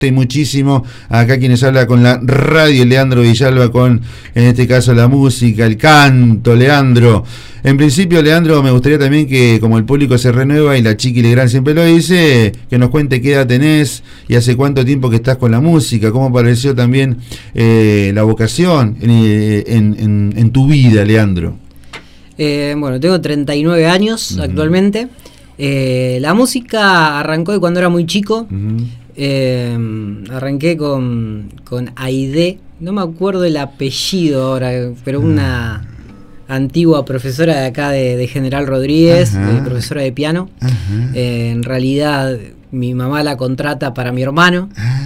muchísimo acá quienes habla con la radio, Leandro Villalba, con en este caso la música, el canto. Leandro, en principio, Leandro, me gustaría también que, como el público se renueva y la Chiqui Legrand siempre lo dice, que nos cuente qué edad tenés y hace cuánto tiempo que estás con la música, cómo pareció también la vocación en tu vida, Leandro. Bueno, tengo 39 años actualmente. La música arrancó de cuando era muy chico. Arranqué con Aide, no me acuerdo el apellido ahora, pero una antigua profesora de acá de General Rodríguez, profesora de piano. En realidad mi mamá la contrata para mi hermano.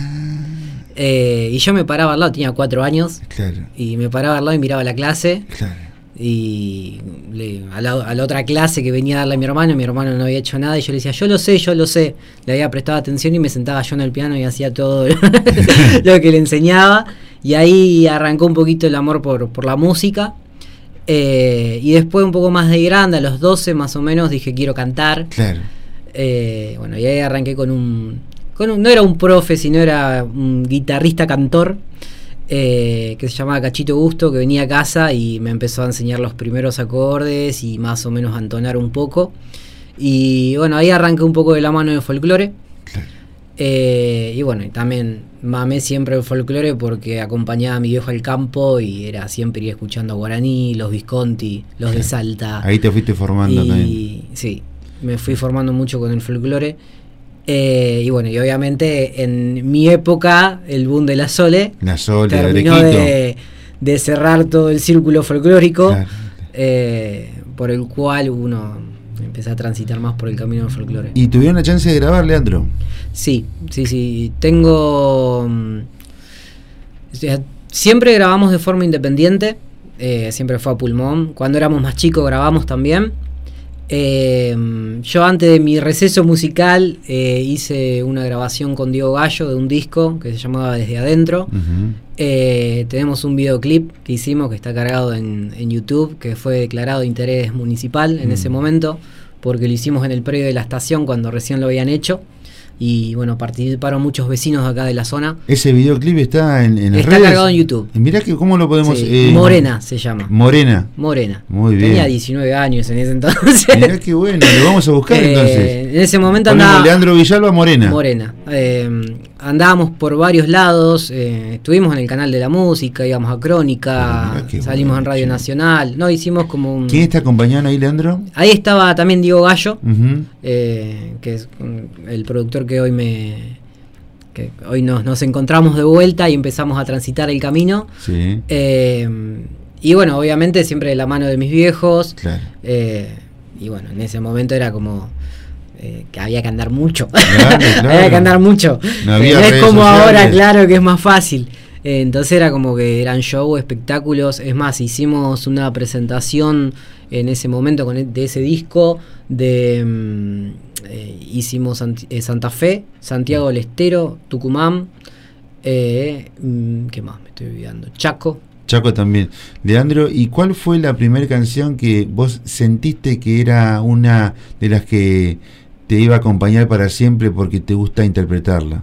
Y yo me paraba al lado, tenía 4 años, y me paraba al lado y miraba la clase. Y a la otra clase que venía a darle a mi hermano no había hecho nada y yo le decía, yo lo sé, le había prestado atención y me sentaba yo en el piano y hacía todo lo que le enseñaba, y ahí arrancó un poquito el amor por la música. Y después, un poco más de grande, a los 12 más o menos, dije quiero cantar. Bueno, y ahí arranqué con un no era un profe, sino era un guitarrista cantor, que se llamaba Cachito Gusto, que venía a casa y me empezó a enseñar los primeros acordes y más o menos a entonar un poco. Y bueno, ahí arranqué un poco de la mano de folclore. Y bueno, y también mamé siempre el folclore porque acompañaba a mi viejo al campo y era siempre ir escuchando Guaraní, los Visconti, los de Salta. Ahí te fuiste formando también. Sí, me fui formando mucho con el folclore. Y bueno, y obviamente en mi época el boom de la Sole terminó de cerrar todo el círculo folclórico, por el cual uno empezó a transitar más por el camino del folclore. ¿Y tuvieron la chance de grabar, Leandro? Sí. Tengo... siempre grabamos de forma independiente, siempre fue a pulmón. Cuando éramos más chicos grabamos también. Yo antes de mi receso musical hice una grabación con Diego Gallo de un disco que se llamaba Desde Adentro. Tenemos un videoclip que hicimos que está cargado en YouTube, que fue declarado de interés municipal en ese momento, porque lo hicimos en el predio de la estación cuando recién lo habían hecho. Y bueno, participaron muchos vecinos acá de la zona. ¿Ese videoclip está en las redes? Está cargado en YouTube. Mirá que cómo lo podemos... Morena se llama. Morena. Muy bien. Tenía 19 años en ese entonces. Mirá qué bueno, lo vamos a buscar entonces. En ese momento andaba... Leandro Villalba, Morena. Andábamos por varios lados, estuvimos en el canal de la música, íbamos a Crónica, salimos en Radio Nacional, no, hicimos como un... ¿Quién está acompañando ahí, Leandro? Ahí estaba también Diego Gallo, que es el productor que hoy nos encontramos de vuelta y empezamos a transitar el camino. Y bueno, obviamente siempre de la mano de mis viejos. Y bueno, en ese momento era como... que había que andar mucho. Había que andar mucho. No es como ahora, claro, que es más fácil. Entonces era como que eran show, espectáculos. Es más, hicimos una presentación en ese momento de ese disco hicimos Santa Fe, Santiago del Estero, Tucumán, ¿qué más me estoy olvidando? Chaco también. Leandro, ¿y cuál fue la primera canción que vos sentiste que era una de las que te iba a acompañar para siempre porque te gusta interpretarla?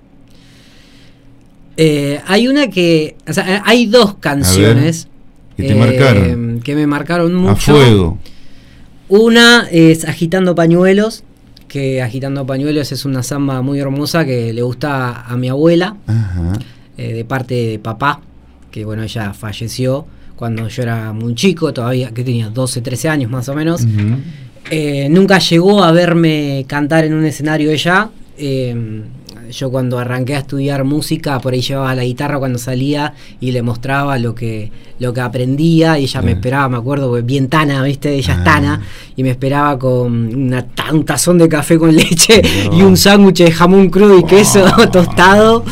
Hay una que... O sea, hay dos canciones que te marcaron. Que me marcaron mucho. A fuego. Una es Agitando Pañuelos, que Agitando Pañuelos es una samba muy hermosa que le gusta a mi abuela, de parte de papá, que bueno, ella falleció cuando yo era muy chico, todavía, que tenía 12, 13 años más o menos. Nunca llegó a verme cantar en un escenario ella. Yo cuando arranqué a estudiar música, por ahí llevaba la guitarra cuando salía y le mostraba lo que aprendía, y ella me esperaba, me acuerdo, bien tana, ¿viste? Ella es tana, y me esperaba con un tazón de café con leche y un sándwich de jamón crudo y queso tostado.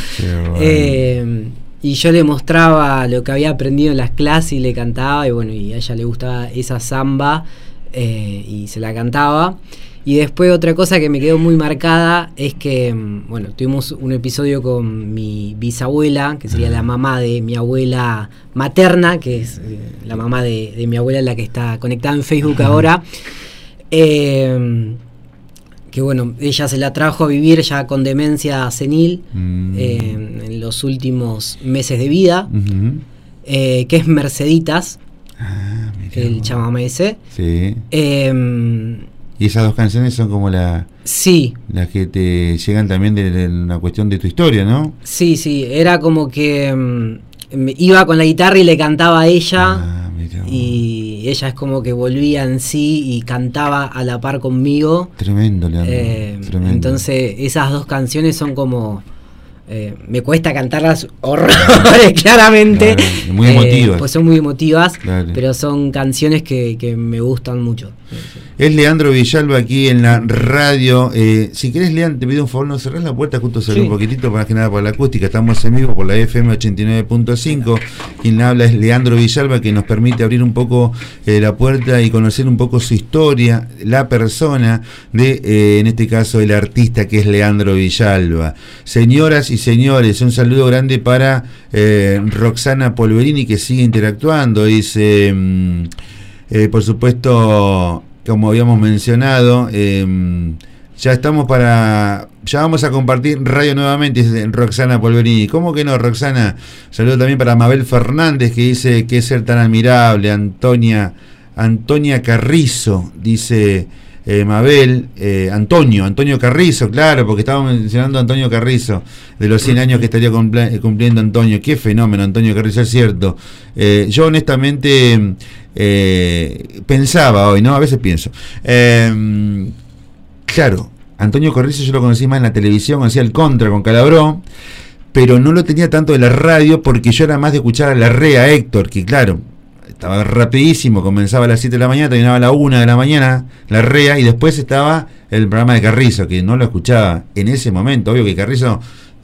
Y yo le mostraba lo que había aprendido en las clases y le cantaba, y bueno, y a ella le gustaba esa samba, y se la cantaba. Y después otra cosa que me quedó muy marcada es que, bueno, tuvimos un episodio con mi bisabuela, que sería la mamá de mi abuela materna, que es la mamá de mi abuela, la que está conectada en Facebook ahora, que bueno, ella se la trajo a vivir ya con demencia senil en los últimos meses de vida, que es Merceditas, el chamamé ese. Sí. Y esas dos canciones son como las que te llegan también de una cuestión de tu historia, ¿no? Sí, era como que iba con la guitarra y le cantaba a ella, y ella es como que volvía en sí y cantaba a la par conmigo. Tremendo, Leandro. Tremendo. Entonces esas dos canciones son como... me cuesta cantarlas horrores, claramente. Claro, muy emotivas. Pues son muy emotivas, claro. Pero son canciones que me gustan mucho. Es Leandro Villalba aquí en la radio. Si querés, Leandro, te pido un favor, no cerrás la puerta justo sobre un poquitito, más que nada por la acústica. Estamos en vivo por la FM 89.5. Quien le habla es Leandro Villalba, que nos permite abrir un poco la puerta y conocer un poco su historia, la persona de, en este caso, el artista que es Leandro Villalba. Señoras y señores, un saludo grande para Roxana Polverini, que sigue interactuando. Dice, por supuesto, como habíamos mencionado, ya vamos a compartir radio nuevamente, dice Roxana Polverini. ¿Cómo que no, Roxana? Saludo también para Mabel Fernández, que dice, qué ser tan admirable. Antonia Carrizo, dice Mabel. Antonio Carrizo, claro, porque estábamos mencionando a Antonio Carrizo, de los 100 años que estaría cumpliendo Antonio. Qué fenómeno Antonio Carrizo, es cierto. Yo honestamente pensaba hoy, ¿no? A veces pienso, claro, Antonio Carrizo yo lo conocí más en la televisión, hacía el Contra con Calabró, pero no lo tenía tanto de la radio, porque yo era más de escuchar a la Rea Héctor, que claro, estaba rapidísimo, comenzaba a las 7 de la mañana, terminaba a la 1 de la mañana, la Rea, y después estaba el programa de Carrizo, que no lo escuchaba en ese momento. Obvio que Carrizo,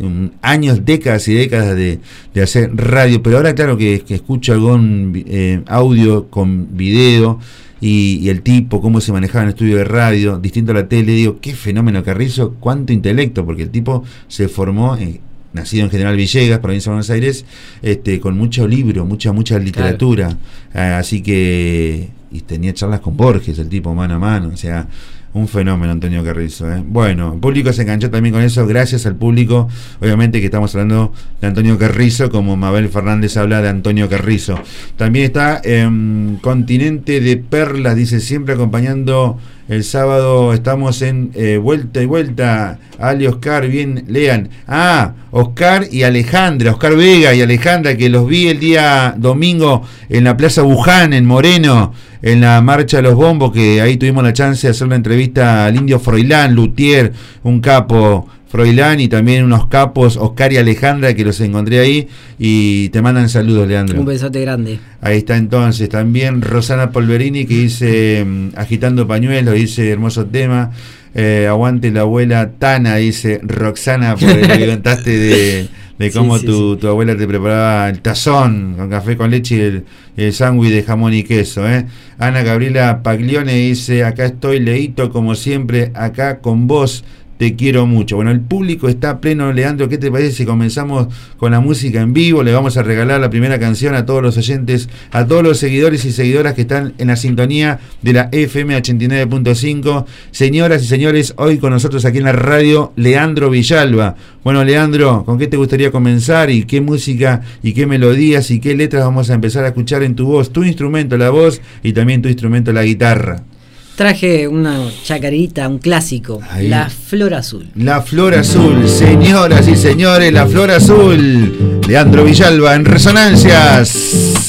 años, décadas y décadas de hacer radio, pero ahora claro que escucho algún audio con video, y el tipo, cómo se manejaba en el estudio de radio, distinto a la tele. Digo, qué fenómeno Carrizo, cuánto intelecto, porque el tipo se formó... nacido en General Villegas, provincia de Buenos Aires, con mucho libro, mucha literatura, así que, y tenía charlas con Borges, el tipo mano a mano, o sea, un fenómeno Antonio Carrizo. Bueno, el público se enganchó también con eso, gracias al público, obviamente que estamos hablando de Antonio Carrizo, como Mabel Fernández habla de Antonio Carrizo. También está Continente de Perlas, dice, siempre acompañando. El sábado estamos en Vuelta y Vuelta. Ale, Oscar, bien, lean. Oscar y Alejandra, Oscar Vega y Alejandra, que los vi el día domingo en la Plaza Buján, en Moreno, en la Marcha de los Bombos, que ahí tuvimos la chance de hacer una entrevista al Indio Froilán, luthier, un capo, Froilán, y también unos capos, Oscar y Alejandra, que los encontré ahí, y te mandan saludos, Leandro. Un besote grande. Ahí está entonces, también Rosana Polverini, que dice, agitando pañuelos, dice, hermoso tema. Aguante la abuela Tana, dice Roxana, porque me contaste de cómo tu abuela te preparaba el tazón con café con leche y el sándwich de jamón y queso. Ana Gabriela Paglione dice, acá estoy, Leito, como siempre, acá con vos. Te quiero mucho. Bueno, el público está pleno, Leandro. ¿Qué te parece si comenzamos con la música en vivo? Le vamos a regalar la primera canción a todos los oyentes, a todos los seguidores y seguidoras que están en la sintonía de la FM 89.5. Señoras y señores, hoy con nosotros aquí en la radio, Leandro Villalba. Bueno, Leandro, ¿con qué te gustaría comenzar? ¿Y qué música, y qué melodías, y qué letras vamos a empezar a escuchar en tu voz? Tu instrumento, la voz, y también tu instrumento, la guitarra. Traje una chacarita, un clásico, ahí. La Flor Azul. La Flor Azul, señoras y señores, La Flor Azul. Leandro Villalba en Resonancias.